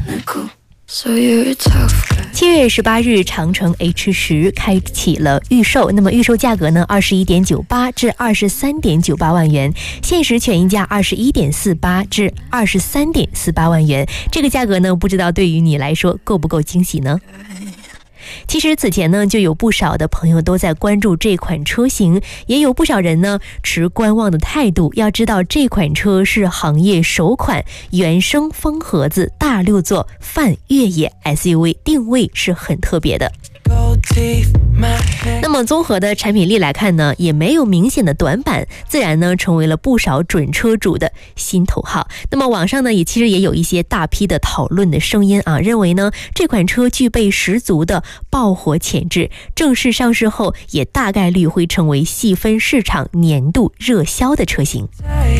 7月18日，长城 H10 开启了预售，那么预售价格呢21.98至23.98万元，限时权益价21.48至23.48万元。这个价格呢，不知道对于你来说够不够惊喜呢？其实此前呢，就有不少的朋友都在关注这款车型，也有不少人呢持观望的态度。要知道，这款车是行业首款原生方盒子大6座泛越野 SUV， 定位是很特别的。那么综合的产品力来看呢，也没有明显的短板，自然呢成为了不少准车主的心头好。那么网上呢其实也有一些大批的讨论的声音啊，认为呢这款车具备十足的爆火潜质，正式上市后也大概率会成为细分市场年度热销的车型。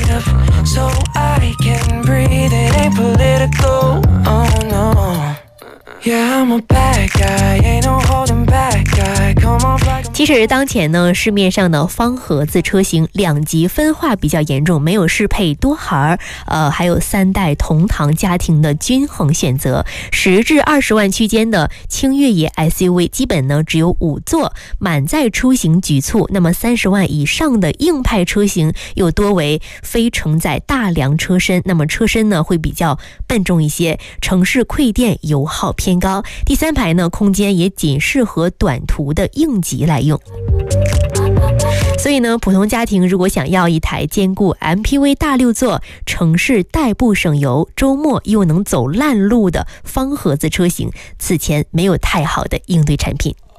其实当前呢，市面上的方盒子车型两极分化比较严重，没有适配多孩还有3代同堂家庭的均衡选择。10至20万区间的轻越野 SUV 基本呢只有5座，满载出行局促。那么30万以上的硬派车型又多为非承载大梁车身，那么车身呢会比较笨重一些，城市馈电油耗偏高。第3排呢空间也仅适合短途的应急来用。所以呢，普通家庭如果想要一台兼顾 MPV 大6座、城市代步省油、周末又能走烂路的方盒子车型，此前没有太好的应对产品。